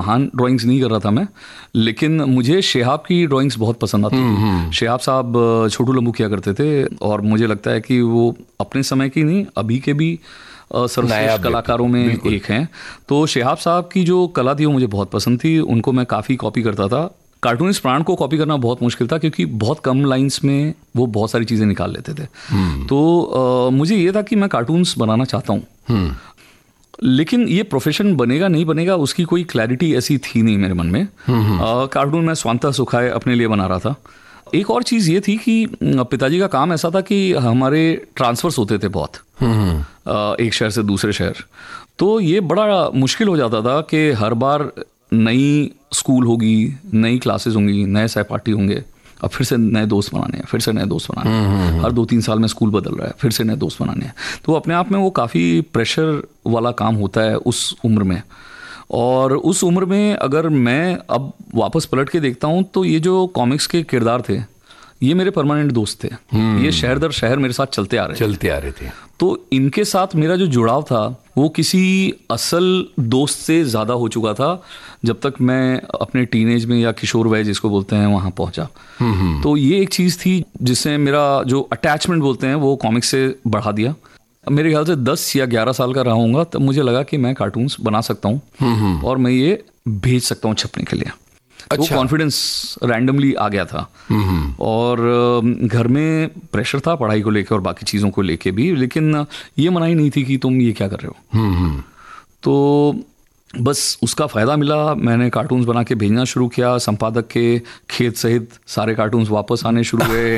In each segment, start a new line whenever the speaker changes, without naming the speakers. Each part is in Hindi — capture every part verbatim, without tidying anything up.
महान ड्राइंग्स नहीं कर रहा था मैं, लेकिन मुझे शेहाब की ड्राइंग्स बहुत पसंद आती थी। शेहाब साहब छोटू लंबू किया करते थे और मुझे लगता है कि वो अपने समय की नहीं, अभी के भी सर्वश्रेष्ठ कलाकारों में एक हैं। तो शेहाब साहब की जो कला थी वो मुझे बहुत पसंद थी, उनको मैं काफ़ी कॉपी करता था। कार्टूनिस्ट प्राण को कॉपी करना बहुत मुश्किल था क्योंकि बहुत कम लाइंस में वो बहुत सारी चीज़ें निकाल लेते थे। तो आ, मुझे ये था कि मैं कार्टून्स बनाना चाहता हूँ, लेकिन ये प्रोफेशन बनेगा नहीं बनेगा उसकी कोई क्लैरिटी ऐसी थी नहीं मेरे मन में। कार्टून मैं स्वांतः सुखाए अपने लिए बना रहा था। एक और चीज़ ये थी कि पिताजी का काम ऐसा था कि हमारे ट्रांसफर्स होते थे बहुत, एक शहर से दूसरे शहर। तो ये बड़ा मुश्किल हो जाता था कि हर बार नई स्कूल होगी, नई क्लासेस होंगी, नए सहपाठी होंगे, अब फिर से नए दोस्त बनाने हैं, फिर से नए दोस्त बनाने हैं, हर दो तीन साल में स्कूल बदल रहा है, फिर से नए दोस्त बनाने हैं। तो अपने आप में वो काफ़ी प्रेशर वाला काम होता है उस उम्र में। और उस उम्र में अगर मैं अब वापस पलट के देखता हूँ तो ये जो कॉमिक्स के किरदार थे ये मेरे परमानेंट दोस्त थे। ये शहर दर शहर मेरे साथ चलते आ रहे
चलते आ रहे थे।
तो इनके साथ मेरा जो जुड़ाव था वो किसी असल दोस्त से ज़्यादा हो चुका था जब तक मैं अपने टीनेज में या किशोर वय जिसको बोलते हैं वहाँ पहुँचा। तो ये एक चीज़ थी जिससे मेरा जो अटैचमेंट बोलते हैं वो कॉमिक्स से बढ़ा दिया। मेरे ख्याल से दस या ग्यारह साल का रहा हूँगा तब मुझे लगा कि मैं कार्टून्स बना सकता हूँ और मैं ये भेज सकता हूँ छपने के लिए। अच्छा। वो कॉन्फिडेंस रैंडमली आ गया था। और घर में प्रेशर था पढ़ाई को लेकर और बाकी चीज़ों को लेके भी, लेकिन ये मनाही नहीं थी कि तुम ये क्या कर रहे हो। तो बस उसका फ़ायदा मिला, मैंने कार्टून्स बना के भेजना शुरू किया। संपादक के खेत सहित सारे कार्टून्स वापस आने शुरू हुए।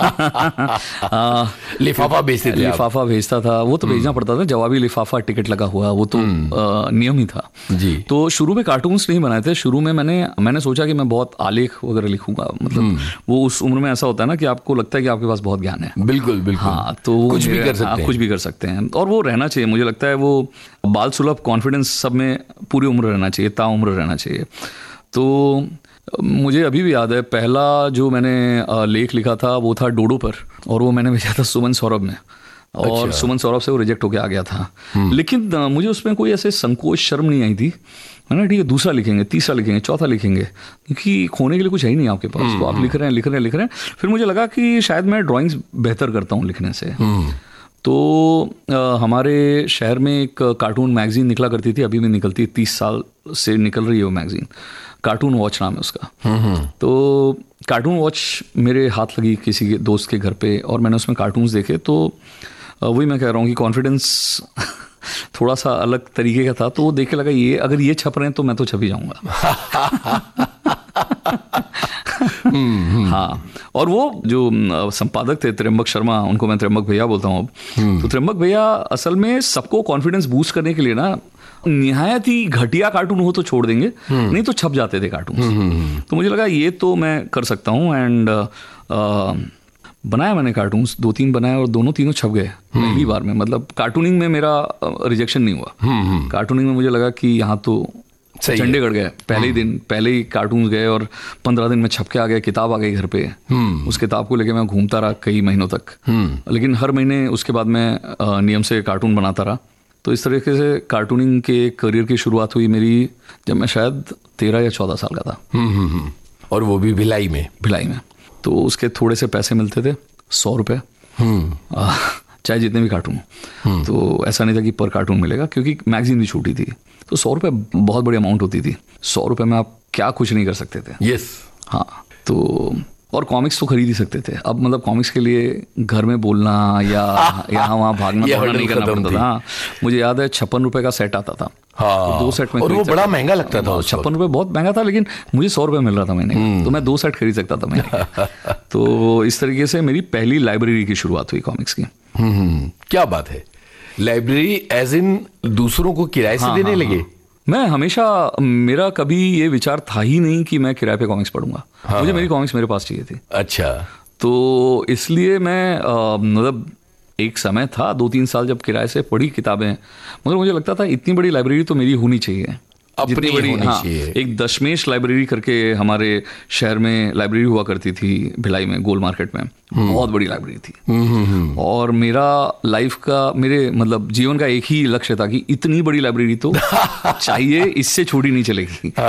लिफाफा भेजते थे?
लिफाफा भेजता था, वो तो भेजना पड़ता था, जवाबी लिफाफा, टिकट लगा हुआ, वो तो आ, नियम ही था जी। तो शुरू में कार्टून्स नहीं बनाए थे। शुरू में मैंने मैंने सोचा कि मैं बहुत आलेख वगैरह लिखूंगा। मतलब वो उस उम्र में ऐसा होता है ना कि आपको लगता है कि आपके पास बहुत ज्ञान है।
बिल्कुल बिल्कुल।
हाँ, तो
कुछ भी कर सकते हैं।
कुछ भी कर सकते हैं और वो रहना चाहिए। मुझे लगता है वो बाल सुलभ कॉन्फिडेंस सब में पूरी उम्र रहना चाहिए, ता उम्र रहना चाहिए। तो मुझे अभी भी याद है पहला जो मैंने लेख लिखा था वो था डोडो पर, और वो मैंने भेजा था सुमन सौरभ में। और अच्छा। सुमन सौरभ से वो रिजेक्ट होके आ गया था। लेकिन मुझे उसमें कोई ऐसे संकोच शर्म नहीं आई थी। है ना, ठीक है, दूसरा लिखेंगे, तीसरा लिखेंगे, चौथा लिखेंगे, क्योंकि खोने के लिए कुछ है ही नहीं आपके पास। तो आप लिख रहे हैं लिख रहे हैं लिख रहे हैं फिर मुझे लगा कि शायद मैं ड्राइंग्स बेहतर करता हूँ लिखने से। तो आ, हमारे शहर में एक कार्टून मैगजीन निकला करती थी, अभी भी निकलती है, तीस साल से निकल रही है वो मैगजीन। कार्टून वॉच नाम है उसका। तो कार्टून वॉच मेरे हाथ लगी किसी के दोस्त के घर पे और मैंने उसमें कार्टून्स देखे। तो वही मैं कह रहा हूँ कि कॉन्फिडेंस थोड़ा सा अलग तरीके का था। तो वो देख के लगा ये अगर ये छप रहे हैं तो मैं तो छप ही जाऊँगा। हाँ, और वो जो संपादक थे त्र्यंबक शर्मा, उनको मैं त्र्यंबक भैया बोलता हूँ अब। तो त्र्यंबक भैया असल में सबको कॉन्फिडेंस बूस्ट करने के लिए ना निहायत ही घटिया कार्टून हो तो छोड़ देंगे, नहीं तो छप जाते थे कार्टून। तो मुझे लगा ये तो मैं कर सकता हूँ। एंड बनाया मैंने कार्टून्स, दो तीन बनाए और दोनों तीनों छप गए पहली बार में। मतलब कार्टूनिंग में मेरा रिजेक्शन नहीं हुआ। कार्टूनिंग में मुझे लगा कि यहाँ तो झंडे गड़ गए पहले ही दिन, पहले ही कार्टून गए और पंद्रह दिन में छप के आ गए, किताब आ गई घर पे। उस किताब को लेके मैं घूमता रहा कई महीनों तक, लेकिन हर महीने उसके बाद मैं नियम से कार्टून बनाता रहा। तो इस तरीके से कार्टूनिंग के करियर की शुरुआत हुई मेरी जब मैं शायद तेरह या चौदह साल का था।
और वो भी भिलाई में
भिलाई में तो उसके थोड़े से पैसे मिलते थे, सौ रुपये, चाहे जितने भी कार्टून। तो ऐसा नहीं था कि पर कार्टून मिलेगा, क्योंकि मैगजीन भी छोटी थी। तो सौ रुपये बहुत बड़ी अमाउंट होती थी। सौ रुपये में आप क्या कुछ नहीं कर सकते थे।
यस।
हाँ, तो और कॉमिक्स तो खरीद ही सकते थे। अब मतलब कॉमिक्स के लिए घर में बोलना या यहाँ वहाँ भागना नहीं करना पड़ता था। हाँ, मुझे याद है छप्पन रुपए का सेट आता था।
हाँ,
तो दो सेट में,
और वो बड़ा महंगा लगता था।
छप्पन रुपए बहुत महंगा था, लेकिन मुझे सौ रुपये मिल रहा था महीने, तो मैं दो सेट खरीद सकता था महीने। तो इस तरीके से मेरी पहली लाइब्रेरी की शुरुआत हुई कॉमिक्स की।
क्या बात है, लाइब्रेरी एज इन दूसरों को किराए से
हाँ,
देने
हाँ,
लगे?
हाँ। मैं हमेशा, मेरा कभी ये विचार था ही नहीं कि मैं किराए पे कॉमिक्स पढ़ूंगा। हाँ, मुझे मेरी कॉमिक्स मेरे पास चाहिए थी।
अच्छा।
तो इसलिए मैं मतलब एक समय था दो तीन साल जब किराए से पढ़ी किताबें, मगर मुझे लगता था इतनी बड़ी लाइब्रेरी तो मेरी होनी चाहिए,
अपनी बड़ी होनी
हाँ,
चाहिए।
एक दशमेश लाइब्रेरी करके हमारे शहर में लाइब्रेरी हुआ करती थी भिलाई में, गोल मार्केट में, बहुत बड़ी लाइब्रेरी थी। और मेरा लाइफ का, मेरे मतलब जीवन का एक ही लक्ष्य था कि इतनी बड़ी लाइब्रेरी तो चाहिए, इससे छोटी नहीं चलेगी।